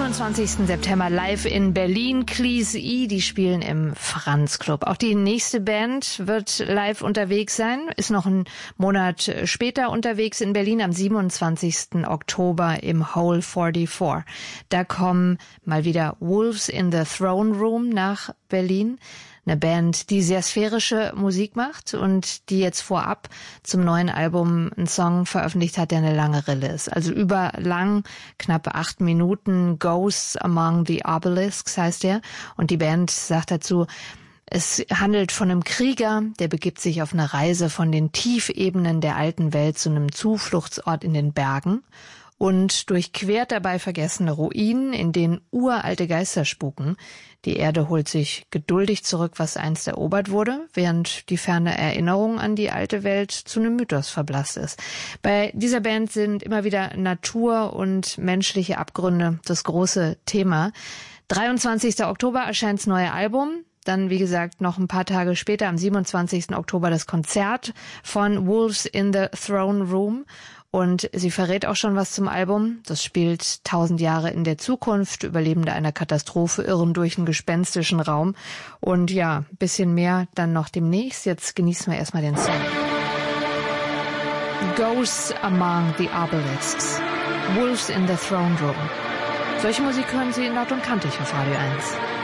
21. September live in Berlin. Cleese E, die spielen im Franz Club. Auch die nächste Band wird live unterwegs sein, ist noch einen Monat später unterwegs in Berlin am 27. Oktober im Hole 44. Da kommen mal wieder Wolves in the Throne Room nach Berlin. Eine Band, die sehr sphärische Musik macht und die jetzt vorab zum neuen Album einen Song veröffentlicht hat, der eine lange Rille ist. Also überlang, knappe 8 Minuten, Ghosts Among the Obelisks heißt der. Und die Band sagt dazu, es handelt von einem Krieger, der begibt sich auf eine Reise von den Tiefebenen der alten Welt zu einem Zufluchtsort in den Bergen und durchquert dabei vergessene Ruinen, in denen uralte Geister spuken. Die Erde holt sich geduldig zurück, was einst erobert wurde, während die ferne Erinnerung an die alte Welt zu einem Mythos verblasst ist. Bei dieser Band sind immer wieder Natur und menschliche Abgründe das große Thema. 23. Oktober erscheint das neue Album. Dann, wie gesagt, noch ein paar Tage später, am 27. Oktober, das Konzert von Wolves in the Throne Room. Und sie verrät auch schon was zum Album. Das spielt 1000 Jahre in der Zukunft. Überlebende einer Katastrophe irren durch einen gespenstischen Raum. Und ja, ein bisschen mehr dann noch demnächst. Jetzt genießen wir erstmal den Song. Ghosts Among the Obelisks. Wolves in the Throne Room. Solche Musik hören Sie in Laut und Kantig auf Radio 1.